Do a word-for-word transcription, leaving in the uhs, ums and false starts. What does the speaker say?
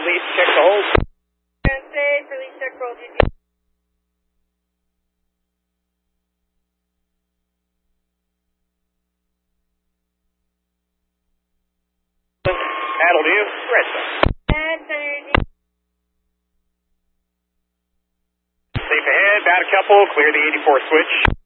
release, check the hold. And safe, release, check, roll, G P. Paddle to you, red zone. And center, G P. Safe ahead, bout a couple, clear the eighty-four switch.